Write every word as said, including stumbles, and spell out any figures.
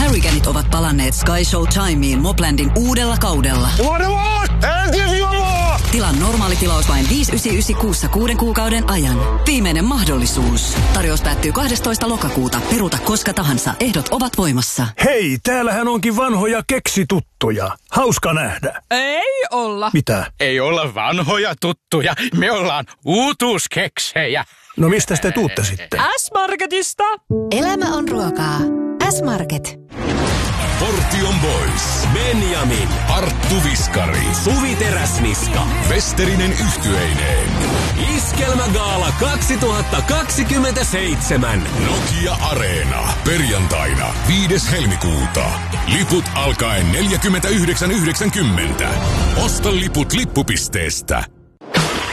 Carriganit ovat palanneet Sky Show Timeen Moplandin uudella kaudella. Tilaa normaali tilaus vain viisi yhdeksänsataayhdeksänkymmentäyhdeksän kuussa kuuden kuukauden ajan. Viimeinen mahdollisuus. Tarjous päättyy kahdestoista lokakuuta. Peruuta koska tahansa. Ehdot ovat voimassa. Hei, täällähän onkin vanhoja keksituttuja. Hauska nähdä. Ei olla. Mitä? Ei olla vanhoja tuttuja. Me ollaan uutuuskeksejä. No mistä te tuutte sitten? S-Marketista. Elämä on ruokaa. S-Market. Portion Boys, Benjamin, Arttu Viskari, Suvi Teräsniska, Westerinen yhtyeineen. Iskelmägaala kaksituhattakaksikymmentäseitsemän. Nokia Areena. Perjantaina viides helmikuuta. Liput alkaen neljäkymmentäyhdeksän yhdeksänkymmentä. Osta liput lippupisteestä.